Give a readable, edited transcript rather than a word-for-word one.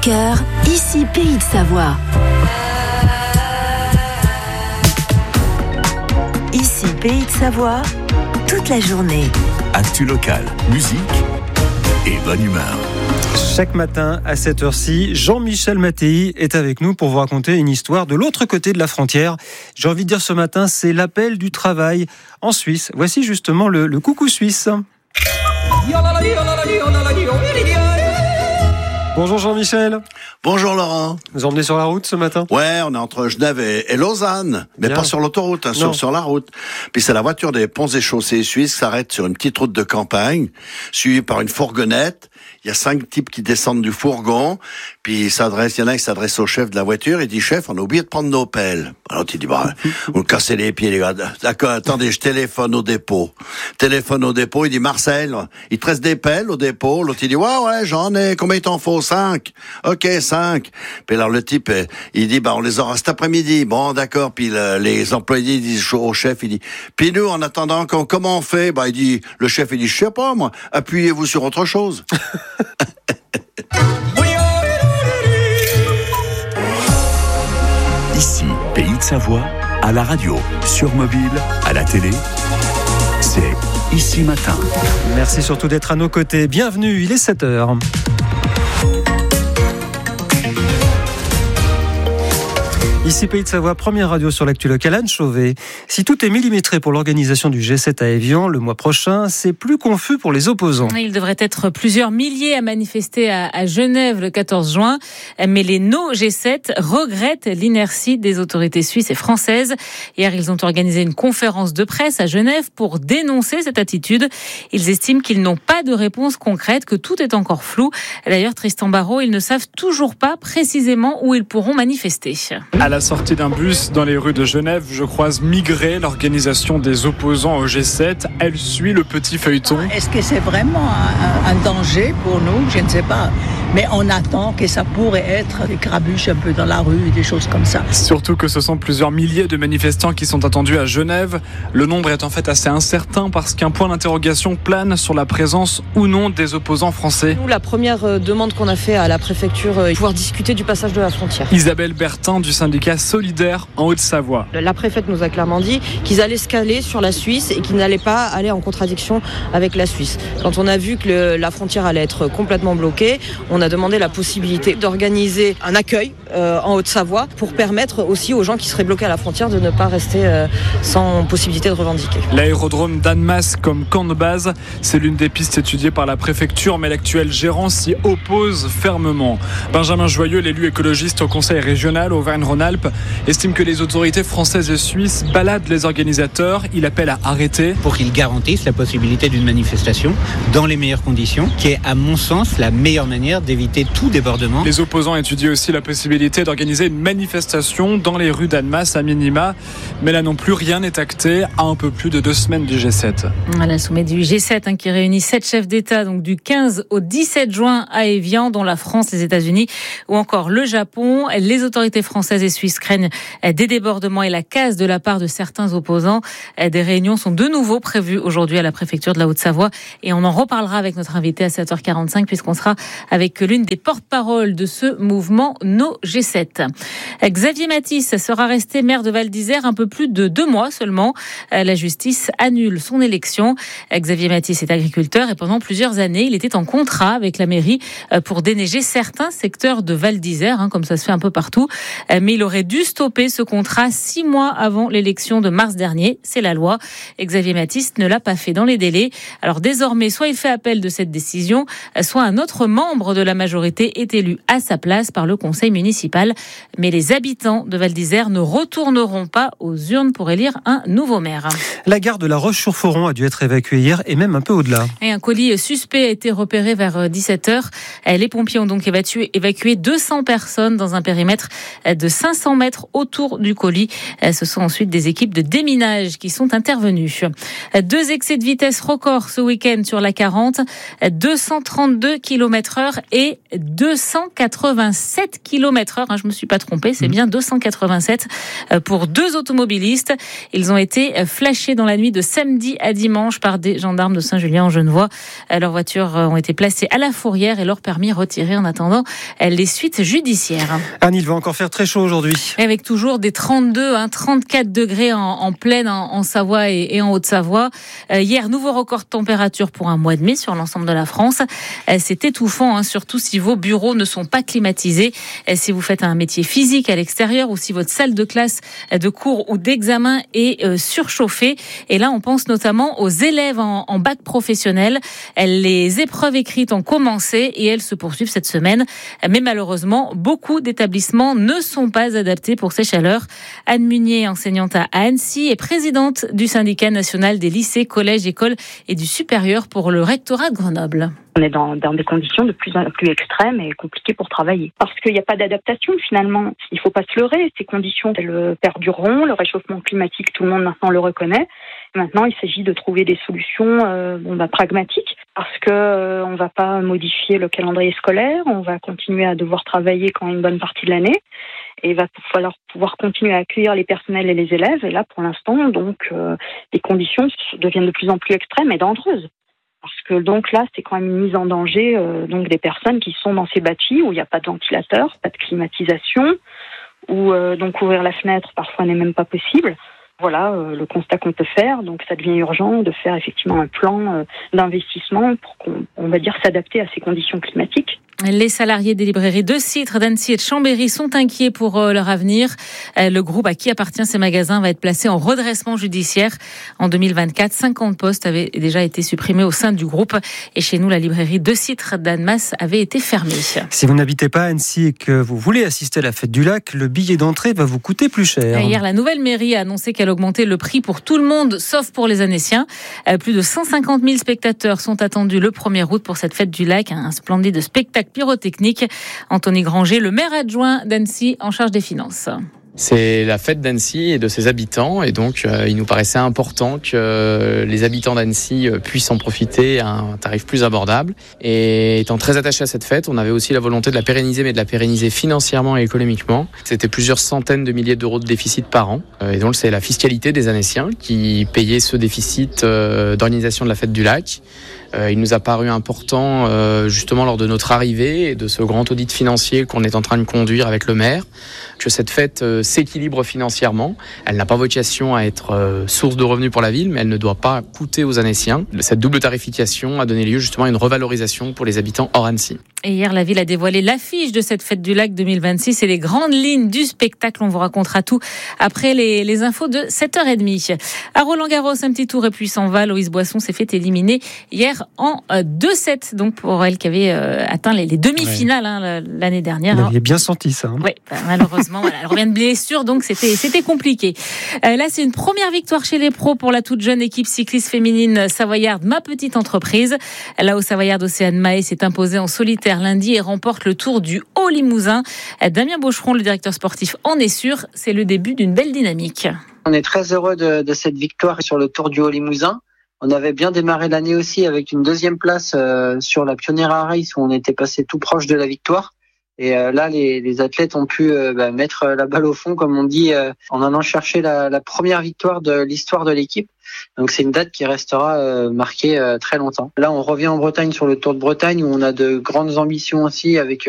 cœur, ici Pays de Savoie. Ici Pays de Savoie, toute la journée. Actu locale, musique et bonne humeur. Chaque matin à cette heure-ci, Jean-Michel Mattei est avec nous pour vous raconter une histoire de l'autre côté de la frontière. J'ai envie de dire ce matin, c'est l'appel du travail en Suisse. Voici justement le coucou suisse. Bonjour Jean-Michel. Bonjour Laurent. Vous emmenez sur la route ce matin ? Ouais, on est entre Genève et Lausanne, mais Bien. pas sur l'autoroute, sur la route. Puis c'est la voiture des ponts et chaussées suisses qui s'arrête sur une petite route de campagne, suivie par une fourgonnette. Il y a 5 types qui descendent du fourgon, puis il y en a qui s'adresse au chef de la voiture, il dit « Chef, on a oublié de prendre nos pelles. » Alors il dit bah, « Vous me cassez les pieds les gars. » D'accord, attendez, je téléphone au dépôt. Il dit « Marcel, il te reste des pelles au dépôt ?» L'autre il dit « Ouais, j'en ai. Combien il t'en faut ? 5. Ok, 5. Puis alors le type, il dit, on les aura cet après-midi. Bon, d'accord. Puis les employés disent au chef, il dit, puis nous, en attendant, comment on fait? Le chef, il dit, je sais pas, moi. Appuyez-vous sur autre chose. Ici, Pays de Savoie, à la radio, sur mobile, à la télé, c'est Ici Matin. Merci surtout d'être à nos côtés. Bienvenue, il est 7h. Ici Pays de Savoie, première radio sur l'actu locale, Anne Chauvet. Si tout est millimétré pour l'organisation du G7 à Évian le mois prochain, c'est plus confus pour les opposants. Il devrait être plusieurs milliers à manifester à Genève le 14 juin. Mais les No G7 regrettent l'inertie des autorités suisses et françaises. Hier, ils ont organisé une conférence de presse à Genève pour dénoncer cette attitude. Ils estiment qu'ils n'ont pas de réponse concrète, que tout est encore flou. D'ailleurs, Tristan Barrault, ils ne savent toujours pas précisément où ils pourront manifester. À la sortie d'un bus dans les rues de Genève, je croise Migré, l'organisation des opposants au G7. Elle suit le petit feuilleton. Est-ce que c'est vraiment un danger pour nous ? Je ne sais pas. Mais on attend que ça pourrait être des grabuches un peu dans la rue, des choses comme ça. Surtout que ce sont plusieurs milliers de manifestants qui sont attendus à Genève. Le nombre est en fait assez incertain parce qu'un point d'interrogation plane sur la présence ou non des opposants français. Nous, la première demande qu'on a fait à la préfecture, pouvoir discuter du passage de la frontière. Isabelle Bertin du syndicat Solidaire en Haute-Savoie. La préfète nous a clairement dit qu'ils allaient se caler sur la Suisse et qu'ils n'allaient pas aller en contradiction avec la Suisse. Quand on a vu que la frontière allait être complètement bloquée, on a demandé la possibilité d'organiser un accueil en Haute-Savoie pour permettre aussi aux gens qui seraient bloqués à la frontière de ne pas rester sans possibilité de revendiquer. L'aérodrome d'Annemasse comme camp de base, c'est l'une des pistes étudiées par la préfecture, mais l'actuel gérant s'y oppose fermement. Benjamin Joyeux, l'élu écologiste au conseil régional Auvergne-Rhône-Alpes, estime que les autorités françaises et suisses baladent les organisateurs. Il appelle à arrêter. Pour qu'ils garantissent la possibilité d'une manifestation dans les meilleures conditions, qui est à mon sens la meilleure manière d'éviter tout débordement. Les opposants étudient aussi la possibilité d'organiser une manifestation dans les rues d'Annemasse à minima. Mais là non plus, rien n'est acté à un peu plus de 2 semaines du G7. Voilà, sommet du G7 qui réunit 7 chefs d'État donc du 15 au 17 juin à Évian, dont la France, les États-Unis ou encore le Japon. Les autorités françaises et suisses craignent des débordements et la casse de la part de certains opposants. Des réunions sont de nouveau prévues aujourd'hui à la préfecture de la Haute-Savoie et on en reparlera avec notre invité à 7h45 puisqu'on sera avec l'une des porte-paroles de ce mouvement No G7. Xavier Matisse sera resté maire de Val d'Isère un peu plus de 2 mois seulement. La justice annule son élection. Xavier Matisse est agriculteur et pendant plusieurs années, il était en contrat avec la mairie pour déneiger certains secteurs de Val d'Isère, comme ça se fait un peu partout. Mais il aurait dû stopper ce contrat 6 mois avant l'élection de mars dernier. C'est la loi. Xavier Matisse ne l'a pas fait dans les délais. Alors désormais, soit il fait appel de cette décision, soit un autre membre de la majorité est élu à sa place par le conseil municipal. Mais les habitants de Val d'Isère ne retourneront pas aux urnes pour élire un nouveau maire. La gare de La Roche-sur-Foron a dû être évacuée hier et même un peu au-delà. Et un colis suspect a été repéré vers 17h. Les pompiers ont donc évacué 200 personnes dans un périmètre de 500 mètres autour du colis. Ce sont ensuite des équipes de déminage qui sont intervenues. 2 excès de vitesse records ce week-end sur la 40. 232 km/h et 287 km/h. Je me suis pas trompée, c'est bien 287 pour 2 automobilistes. Ils ont été flashés dans la nuit de samedi à dimanche par des gendarmes de Saint-Julien-en-Genevois. Leurs voitures ont été placées à la fourrière et leur permis retiré en attendant les suites judiciaires. Anne, il va encore faire très chaud aujourd'hui. Avec toujours des 34 degrés en plaine en Savoie et en Haute-Savoie. Hier, nouveau record de température pour un mois de mai sur l'ensemble de la France. C'est étouffant, surtout si vos bureaux ne sont pas climatisés. Si vous faites un métier physique à l'extérieur ou si votre salle de classe, de cours ou d'examen est surchauffée. Et là, on pense notamment aux élèves en bac professionnel. Les épreuves écrites ont commencé et elles se poursuivent cette semaine. Mais malheureusement, beaucoup d'établissements ne sont pas adaptés pour ces chaleurs. Anne Munier, enseignante à Annecy et présidente du syndicat national des lycées, collèges, écoles et du supérieur pour le rectorat de Grenoble. On est dans des conditions de plus en plus extrêmes et compliquées pour travailler. Parce qu'il n'y a pas d'adaptation finalement. Il ne faut pas se leurrer. Ces conditions, elles perdureront. Le réchauffement climatique, tout le monde maintenant le reconnaît. Maintenant, il s'agit de trouver des solutions pragmatiques. Parce qu'on ne va pas modifier le calendrier scolaire. On va continuer à devoir travailler quand une bonne partie de l'année. Et il va falloir pouvoir continuer à accueillir les personnels et les élèves. Et là, pour l'instant, les conditions deviennent de plus en plus extrêmes et dangereuses. Parce que donc là, c'est quand même une mise en danger des personnes qui sont dans ces bâtis où il n'y a pas de ventilateur, pas de climatisation, où donc ouvrir la fenêtre parfois n'est même pas possible. Voilà le constat qu'on peut faire. Donc ça devient urgent de faire effectivement un plan d'investissement pour qu'on va dire s'adapter à ces conditions climatiques. Les salariés des librairies de Citres, d'Annecy et de Chambéry sont inquiets pour leur avenir. Le groupe à qui appartient ces magasins va être placé en redressement judiciaire. En 2024, 50 postes avaient déjà été supprimés au sein du groupe. Et chez nous, la librairie de Citres d'Annemasse avait été fermée. Si vous n'habitez pas à Annecy et que vous voulez assister à la fête du lac, le billet d'entrée va vous coûter plus cher. Hier, la nouvelle mairie a annoncé qu'elle augmentait le prix pour tout le monde, sauf pour les Annéciens. Plus de 150 000 spectateurs sont attendus le 1er août pour cette fête du lac, un splendide spectacle pyrotechnique. Anthony Granger, le maire adjoint d'Annecy en charge des finances. C'est la fête d'Annecy et de ses habitants et donc il nous paraissait important que les habitants d'Annecy puissent en profiter à un tarif plus abordable. Et étant très attaché à cette fête, on avait aussi la volonté de la pérenniser, mais de la pérenniser financièrement et économiquement. C'était plusieurs centaines de milliers d'euros de déficit par an. Et donc c'est la fiscalité des Annéciens qui payait ce déficit d'organisation de la fête du lac. Il nous a paru important, justement lors de notre arrivée et de ce grand audit financier qu'on est en train de conduire avec le maire, que cette fête s'équilibre financièrement. Elle n'a pas vocation à être source de revenus pour la ville, mais elle ne doit pas coûter aux Annéciens. Cette double tarification a donné lieu justement à une revalorisation pour les habitants hors Annecy. Et hier, la ville a dévoilé l'affiche de cette fête du lac 2026 et les grandes lignes du spectacle. On vous racontera tout après les infos de 7h30. À Roland-Garros, un petit tour et puis s'en va. Loïse Boisson s'est fait éliminer hier en 2-7. Donc pour elle qui avait atteint les demi-finales l'année dernière. Vous l'aviez bien senti ça. Oui, malheureusement, elle revient de blessure, donc c'était compliqué. Là, c'est une première victoire chez les pros pour la toute jeune équipe cycliste féminine savoyarde, ma petite entreprise. La Haut-Savoyarde Océane Mahé s'est imposée en solitaire lundi et remporte le Tour du Haut-Limousin. Damien Bocheron, le directeur sportif, en est sûr. C'est le début d'une belle dynamique. On est très heureux de cette victoire sur le Tour du Haut-Limousin. On avait bien démarré l'année aussi avec une deuxième place sur la Pionera Race où on était passé tout proche de la victoire. Et là, les athlètes ont pu mettre la balle au fond, comme on dit, en allant chercher la première victoire de l'histoire de l'équipe. Donc c'est une date qui restera marquée très longtemps. Là, on revient en Bretagne sur le Tour de Bretagne où on a de grandes ambitions aussi avec